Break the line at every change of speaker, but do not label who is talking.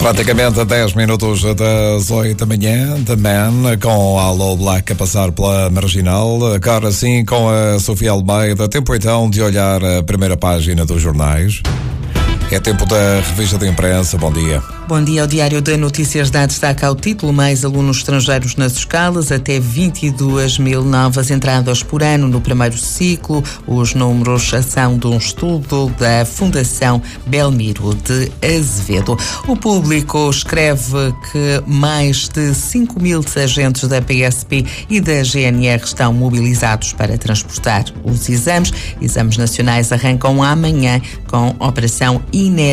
Praticamente a 10 minutos das 8 da manhã, The Man, com a Alô Black a passar pela Marginal. Agora sim, com a Sofia Almeida. Tempo então de olhar a primeira página dos jornais. É tempo da revista de imprensa. Bom dia.
Bom dia. O Diário de Notícias dá destaque ao título: mais alunos estrangeiros nas escolas, até 22 mil novas entradas por ano no primeiro ciclo. Os números são de um estudo da Fundação Belmiro de Azevedo. O Público escreve que mais de 5 mil agentes da PSP e da GNR estão mobilizados para transportar os exames. Exames nacionais arrancam amanhã com Operação Inédita